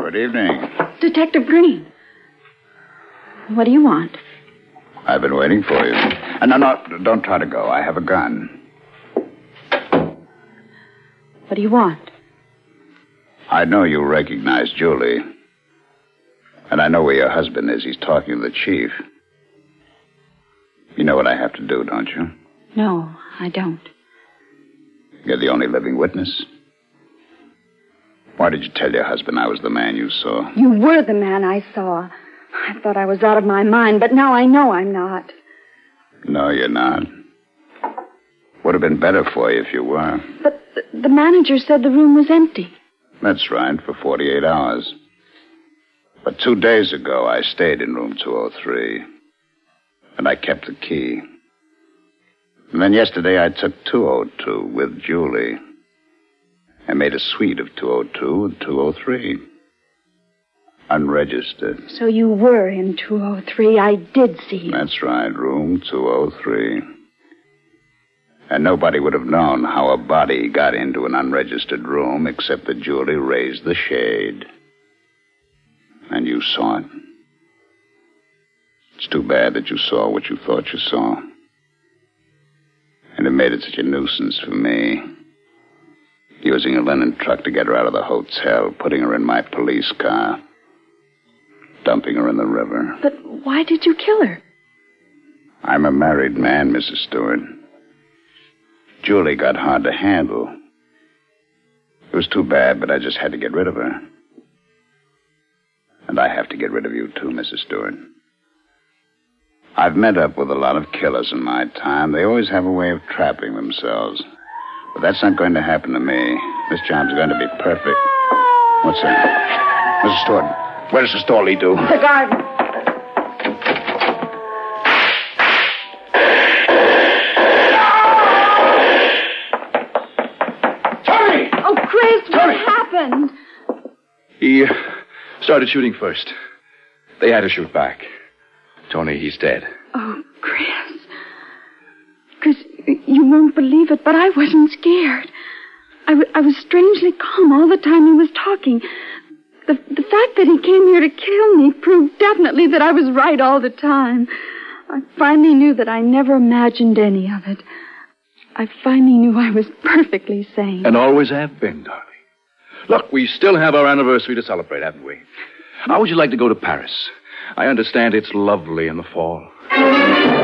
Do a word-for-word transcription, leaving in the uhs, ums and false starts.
Good evening. Detective Green. What do you want? I've been waiting for you. Uh, no, no, don't try to go. I have a gun. What do you want? I know you recognize Julie. And I know where your husband is. He's talking to the chief. You know what I have to do, don't you? No, I don't. You're the only living witness. Why did you tell your husband I was the man you saw? You were the man I saw. I thought I was out of my mind, but now I know I'm not. No, you're not. Would have been better for you if you were. But the, the manager said the room was empty. That's right, for forty-eight hours. But two days ago, I stayed in room two oh three. And I kept the key. And then yesterday, I took two oh two with Julie. I made a suite of two oh two and two oh three. Unregistered. So you were in two oh three. I did see you. That's right, room two oh three. And nobody would have known how a body got into an unregistered room except that Julie raised the shade. And you saw it. It's too bad that you saw what you thought you saw. And it made it such a nuisance for me. Using a linen truck to get her out of the hotel, putting her in my police car, dumping her in the river. But why did you kill her? I'm a married man, Missus Stewart. Julie got hard to handle. It was too bad, but I just had to get rid of her. And I have to get rid of you, too, Missus Stewart. I've met up with a lot of killers in my time. They always have a way of trapping themselves. But that's not going to happen to me. This job's going to be perfect. What's that? Missus Stewart, where does the store lead to? The garden. Tony! Oh, Chris, what Tony! happened? He uh, started shooting first. They had to shoot back. Tony, he's dead. Oh, Chris. Chris, you won't believe it, but I wasn't scared. I, w- I was strangely calm all the time he was talking. The, the fact that he came here to kill me proved definitely that I was right all the time. I finally knew that I never imagined any of it. I finally knew I was perfectly sane. And always have been, darling. Look, we still have our anniversary to celebrate, haven't we? How would you like to go to Paris? I understand it's lovely in the fall.